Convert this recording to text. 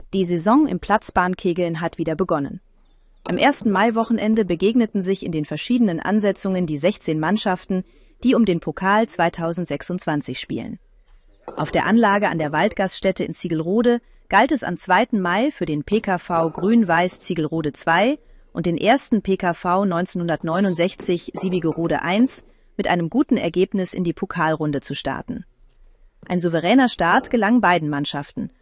Die Saison im Platzbahnkegeln hat wieder begonnen. Am 1. Mai-Wochenende begegneten sich in den verschiedenen Ansetzungen die 16 Mannschaften, die um den Pokal 2026 spielen. Auf der Anlage an der Waldgaststätte in Ziegelrode galt es am 2. Mai für den PKV Grün-Weiß Ziegelrode 2 und den ersten PKV 1969 Siebigerode 1 mit einem guten Ergebnis in die Pokalrunde zu starten. Ein souveräner Start gelang beiden Mannschaften,